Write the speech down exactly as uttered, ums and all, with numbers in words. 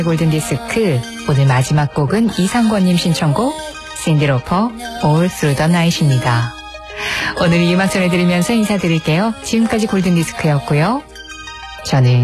골든디스크 오늘 마지막 곡은 이상권님 신청곡 신디 로퍼 All Through the Night입니다. 오늘 이 음악 전해드리면서 인사드릴게요. 지금까지 골든디스크였고요. 저는